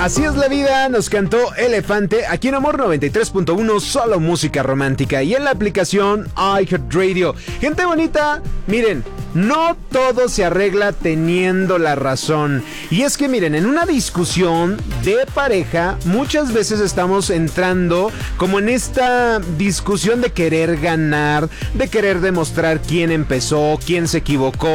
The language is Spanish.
Así es la vida, nos cantó Elefante aquí en Amor 93.1, solo música romántica y en la aplicación iHeartRadio. Gente bonita, miren, no todo se arregla teniendo la razón. Y es que miren, en una discusión de pareja muchas veces estamos entrando como en esta discusión de querer ganar, de querer demostrar quién empezó, quién se equivocó.